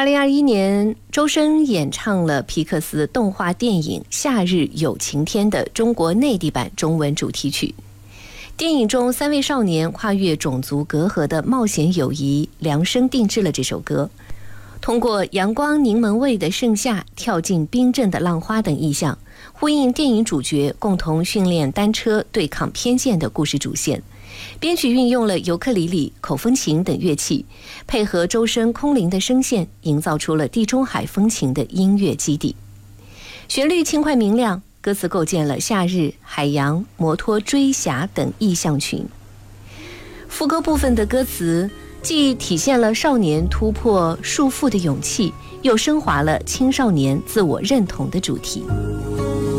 2021年，周深演唱了皮克斯动画电影《夏日有晴天》的中国内地版中文主题曲。电影中3位少年跨越种族隔阂的冒险友谊，量身定制了这首歌。通过阳光柠檬味的盛夏、跳进冰镇的浪花等意象，呼应电影主角共同训练单车对抗偏见的故事主线。编曲运用了尤克里里、口风琴等乐器，配合周深空灵的声线，营造出了地中海风情的音乐基地。旋律轻快明亮，歌词构建了夏日、海洋、摩托追侠等意象群。副歌部分的歌词既体现了少年突破束缚的勇气，又升华了青少年自我认同的主题。